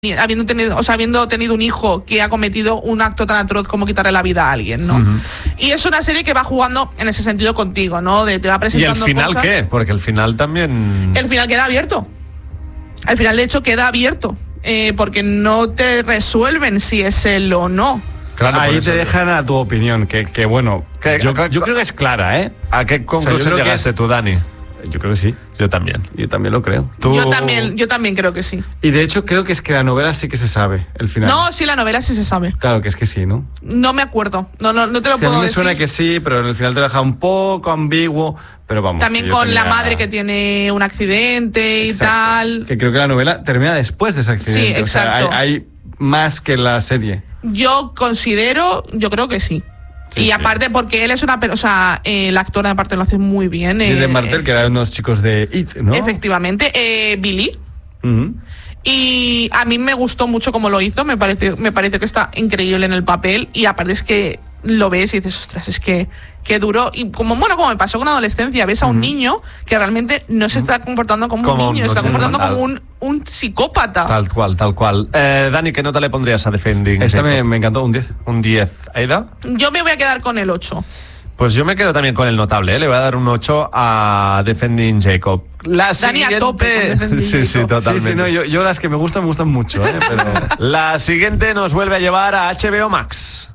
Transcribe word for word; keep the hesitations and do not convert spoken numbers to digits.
habiendo tenido, o sea, habiendo tenido un hijo que ha cometido un acto tan atroz como quitarle la vida a alguien, ¿no? Uh-huh. Y es una serie que va jugando en ese sentido contigo, ¿no? De te va presentando. ¿Y el final cosas. qué? Porque el final también. El final queda abierto. El final, de hecho, queda abierto. Eh, porque no te resuelven si es él o no. Claro, ahí te dejan a tu opinión, que, que bueno, ¿Qué, yo, qué, yo creo que es clara, ¿eh? ¿A qué conclusión o sea, llegaste es... tú, Dani? Yo creo que sí. Yo también. Yo también lo creo. ¿Tú? Yo también, yo también creo que sí. Y de hecho creo que es que la novela sí que se sabe, el final. No, sí, la novela sí se sabe. Claro que es que sí, ¿no? No me acuerdo. No, no, no te lo sí, puedo a mí me decir. suena que sí, pero en el final te lo deja un poco ambiguo, pero vamos. También con tenía... la madre que tiene un accidente y exacto. tal. Que creo que la novela termina después de ese accidente. Sí, exacto. O sea, hay, hay más que la serie. Yo considero, yo creo que sí. Sí, y aparte sí. porque él es una persona, o sea, eh, el actor aparte lo hace muy bien. Sí, eh, de Martel, que eran unos chicos de It, ¿no? Efectivamente, eh, Billy. Uh-huh. Y a mí me gustó mucho cómo lo hizo, me pareció, me pareció que está increíble en el papel y aparte es que lo ves y dices, ostras, es que qué duro. Y como, bueno, como me pasó con la adolescencia, ves a un uh-huh. niño que realmente no se está comportando como, como un niño, no, se está comportando como un, un psicópata. Tal cual, tal cual. Eh, Dani, ¿qué nota le pondrías a Defending? Esta me, me encantó, un diez. Un diez. ¿Aida? Yo me voy a quedar con el ocho. Pues yo me quedo también con el notable, ¿eh? Le voy a dar un ocho a Defending Jacob. La Dani siguiente... a tope con sí, Jacob. sí, totalmente. Sí, sí, no, yo, yo las que me gustan, me gustan mucho, ¿eh? Pero... La siguiente nos vuelve a llevar a H B O Max.